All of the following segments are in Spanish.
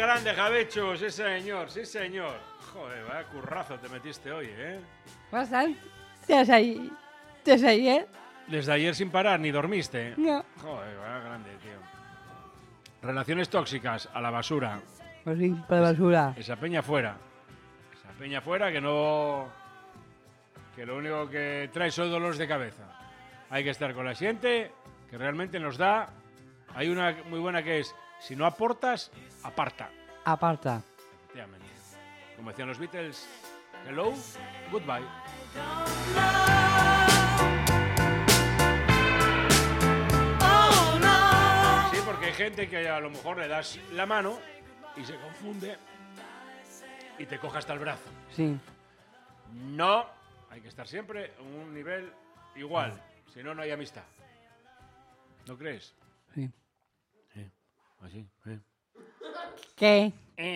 grande, Javecho! Sí, señor, sí, señor. Joder, vaya currazo te metiste hoy, ¿eh? Bastante. Desde ayer. Desde ayer sin parar, ni dormiste. No. Joder, vaya grande, tío. Relaciones tóxicas, a la basura. Pues sí, para la basura. Esa peña fuera. Esa peña fuera que no... Que lo único que trae son dolores de cabeza. Hay que estar con la gente que realmente nos da... Hay una muy buena que es, si no aportas, aparta. Aparta. Efectivamente. Como decían los Beatles, hello, goodbye. Sí, porque hay gente que a lo mejor le das la mano y se confunde y te coge hasta el brazo. Sí. No, hay que estar siempre en un nivel igual, si no, no hay amistad. ¿No crees? Sí. Así, ¿Qué?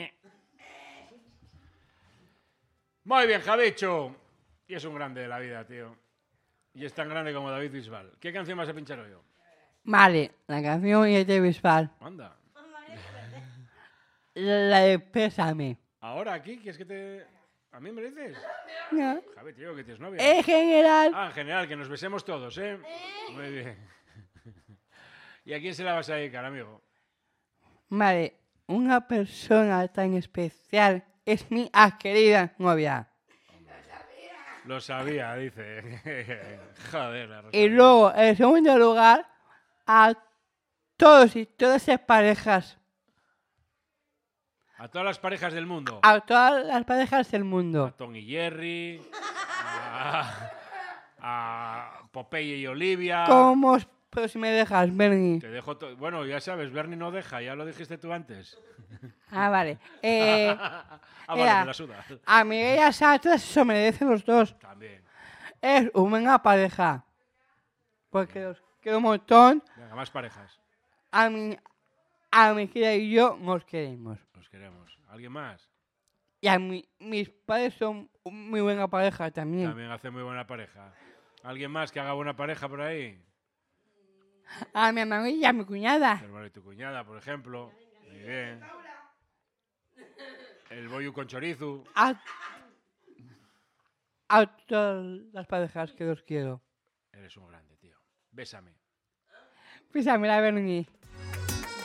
Muy bien, Javicho. Y es un grande de la vida, tío. Y es tan grande como David Bisbal. ¿Qué canción vas a pinchar hoy? Vale, la canción es de Bisbal. Anda. La de Pésame. ¿Ahora aquí? ¿Quieres que te...? ¿A mí me lo dices? No. Javi, tío, que tienes novia. En general. Ah, en general, que nos besemos todos, ¿eh? Muy bien. ¿Y a quién se la vas a dedicar, amigo? Vale, una persona tan especial es mi querida novia. Lo sabía, dice. Joder, la Y luego, en segundo lugar, a todos y todas las parejas. A todas las parejas del mundo. A todas las parejas del A mundo. Tom y Jerry. A Popeye y Olivia. ¿Cómo? Pero si me dejas, Bernie. Te dejo bueno, ya sabes, Bernie no deja, ya lo dijiste tú antes. Ah, vale. Vale, me la suda. A Miguel y a Satra se merecen los dos. También. Es una pareja. Porque los quiero un montón. Venga, más parejas. A mi querida y yo nos queremos. Los queremos. ¿Alguien más? Y mis padres son muy buena pareja también. También hace muy buena pareja. ¿Alguien más que haga buena pareja por ahí? A mi hermano y a mi cuñada. Tu hermano y tu cuñada, por ejemplo. Muy bien. El boyu con chorizo. A todas las parejas que los quiero. Eres un grande, tío. Bésame. Písame la Bernie.